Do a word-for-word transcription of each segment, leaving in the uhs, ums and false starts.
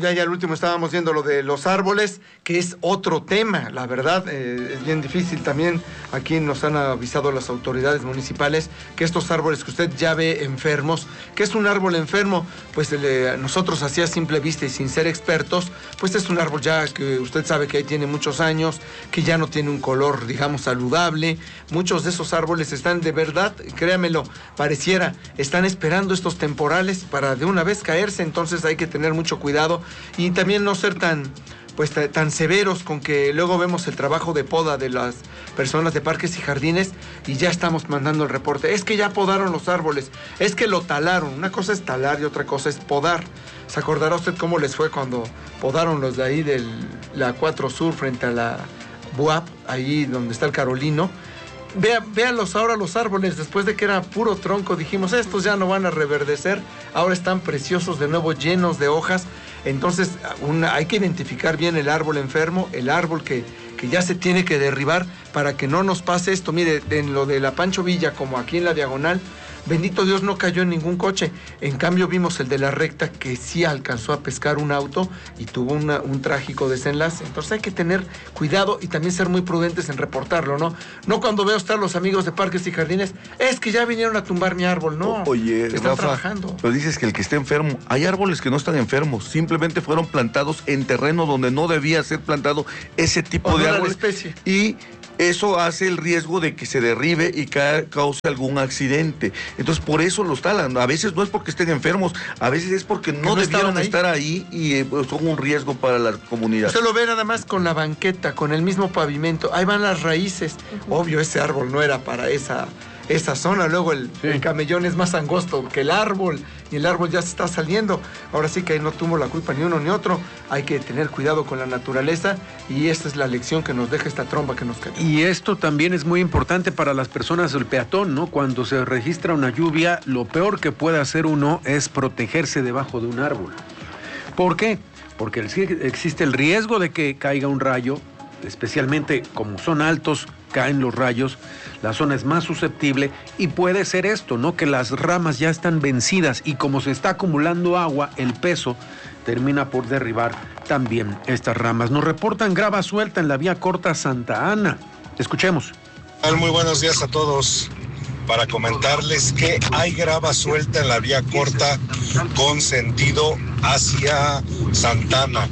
ya, ya al último estábamos viendo lo de los árboles, que es otro tema, la verdad, eh, es bien difícil también. Aquí nos han avisado las autoridades municipales que estos árboles que usted ya ve enfermos, ¿qué es un árbol enfermo? Pues eh, nosotros así a simple vista y sin ser expertos, pues es un árbol ya que usted sabe que ahí tiene muchos años, que ya no tiene un color, digamos, saludable. Muchos de esos árboles están de verdad, créamelo, pareciera, están esperando estos temporales para de una vez caerse, entonces hay que tener mucho cuidado y también no ser tan, pues, tan severos con que luego vemos el trabajo de poda de las personas de parques y jardines y ya estamos mandando el reporte. Es que ya podaron los árboles, es que lo talaron. Una cosa es talar y otra cosa es podar. ¿Se acordará usted cómo les fue cuando podaron los de ahí de la cuatro Sur frente a la B U A P, ahí donde está el Carolino? Vea, véalos ahora los árboles, después de que era puro tronco, dijimos, estos ya no van a reverdecer, ahora están preciosos de nuevo, llenos de hojas. Entonces una, hay que identificar bien el árbol enfermo, el árbol que, que ya se tiene que derribar para que no nos pase esto. Mire, en lo de la Pancho Villa, como aquí en la diagonal, bendito Dios, no cayó en ningún coche. En cambio vimos el de la recta que sí alcanzó a pescar un auto y tuvo una, un trágico desenlace. Entonces hay que tener cuidado y también ser muy prudentes en reportarlo, ¿no? No cuando veo estar los amigos de parques y jardines, es que ya vinieron a tumbar mi árbol, no. Oye, están Rafa, trabajando. Pero dices que el que esté enfermo, hay árboles que no están enfermos, simplemente fueron plantados en terreno donde no debía ser plantado ese tipo o de no árbol. Especie. Y eso hace el riesgo de que se derribe y ca cause algún accidente. Entonces, por eso los talan. A veces no es porque estén enfermos, a veces es porque no, no debieron ahí. estar ahí y eh, pues, son un riesgo para la comunidad. Usted lo ve nada más con la banqueta, con el mismo pavimento. Ahí van las raíces. Uh-huh. Obvio, ese árbol no era para esa... esa zona, luego el, sí. el camellón es más angosto que el árbol y el árbol ya se está saliendo. Ahora sí que ahí no tuvo la culpa ni uno ni otro. Hay que tener cuidado con la naturaleza y esta es la lección que nos deja esta tromba que nos cayó. Y esto también es muy importante para las personas del peatón, ¿no? Cuando se registra una lluvia, lo peor que puede hacer uno es protegerse debajo de un árbol. ¿Por qué? Porque existe el riesgo de que caiga un rayo, especialmente como son altos, caen los rayos, la zona es más susceptible y puede ser esto, ¿no? Que las ramas ya están vencidas y como se está acumulando agua, el peso termina por derribar también estas ramas. Nos reportan grava suelta en la vía corta Santa Ana. Escuchemos. Muy buenos días a todos. Para comentarles que hay grava suelta en la vía corta con sentido hacia Santa Ana.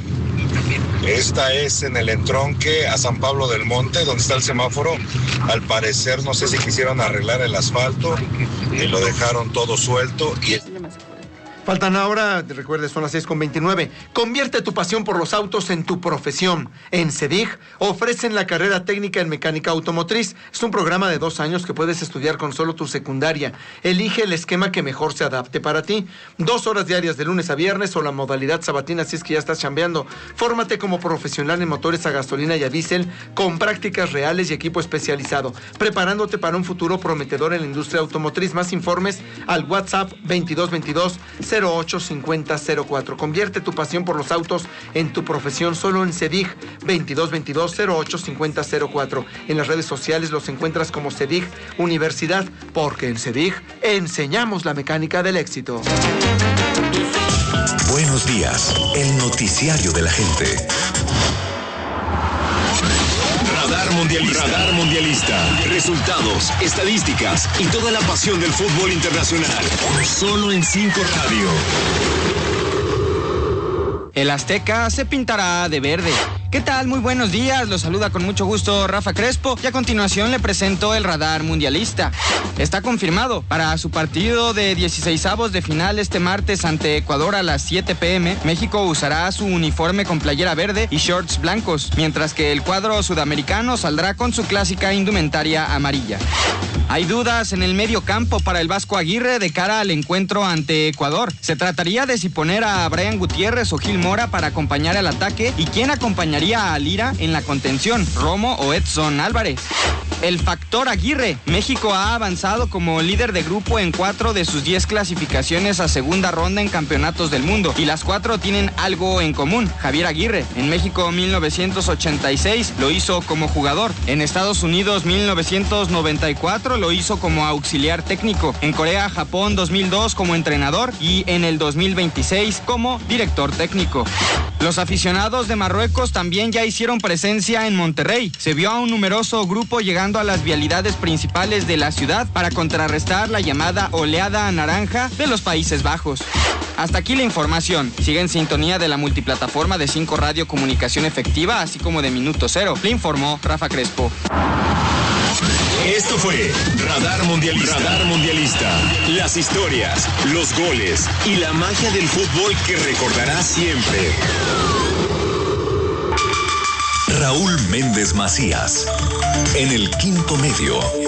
Esta es en el entronque a San Pablo del Monte, donde está el semáforo. Al parecer, no sé si quisieron arreglar el asfalto y lo dejaron todo suelto. Y... Faltan ahora, recuerde, son las seis con veintinueve. Convierte tu pasión por los autos en tu profesión. En CEDIG ofrecen la carrera técnica en mecánica automotriz. Es un programa de dos años que puedes estudiar con solo tu secundaria. Elige el esquema que mejor se adapte para ti. Dos horas diarias de lunes a viernes o la modalidad sabatina si es que ya estás chambeando. Fórmate como profesional en motores a gasolina y a diésel con prácticas reales y equipo especializado, preparándote para un futuro prometedor en la industria automotriz. Más informes al WhatsApp veintidós veintidós cero ocho cincuenta cero cuatro. Convierte tu pasión por los autos en tu profesión solo en CEDIG veintidós veintidós cero ocho cincuenta cero cuatro. En las redes sociales los encuentras como CEDIG Universidad, porque en CEDIG enseñamos la mecánica del éxito. Buenos días, el noticiario de la gente. Radar Mundialista. Radar Mundialista. Resultados, estadísticas y toda la pasión del fútbol internacional. Solo en cinco Radio. El Azteca se pintará de verde. ¿Qué tal? Muy buenos días, los saluda con mucho gusto Rafa Crespo y a continuación le presento el Radar Mundialista. Está confirmado para su partido de dieciseisavos de final este martes ante Ecuador a las siete pe eme, México usará su uniforme con playera verde y shorts blancos, mientras que el cuadro sudamericano saldrá con su clásica indumentaria amarilla. Hay dudas en el medio campo para el Vasco Aguirre de cara al encuentro ante Ecuador. Se trataría de si poner a Brian Gutiérrez o Gil Mora para acompañar al ataque y quién acompañaría acompañaría a Lira en la contención, Romo o Edson Álvarez. El factor Aguirre. México ha avanzado como líder de grupo en cuatro de sus diez clasificaciones a segunda ronda en campeonatos del mundo, y las cuatro tienen algo en común. Javier Aguirre, en México mil novecientos ochenta y seis lo hizo como jugador, en Estados Unidos mil novecientos noventa y cuatro lo hizo como auxiliar técnico, en Corea, Japón dos mil dos como entrenador y en el dos mil veintiséis como director técnico. Los aficionados de Marruecos también ya hicieron presencia en Monterrey. Se vio a un numeroso grupo llegando a las vialidades principales de la ciudad para contrarrestar la llamada oleada naranja de los Países Bajos. Hasta aquí la información. Sigue en sintonía de la multiplataforma de cinco Radio Comunicación Efectiva, así como de Minuto Cero. Le informó Rafa Crespo. Esto fue Radar Mundialista. Radar Mundialista. Las historias, los goles y la magia del fútbol que recordarás siempre. Raúl Méndez Macías, en el Quinto Medio.